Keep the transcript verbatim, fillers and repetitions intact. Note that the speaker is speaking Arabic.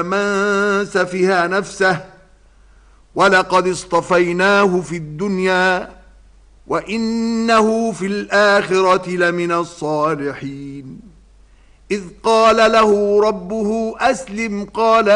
من سفه نفسه ولقد اصطفيناه في الدنيا وإنه في الآخرة لمن الصالحين إذ قال له ربه أسلم قال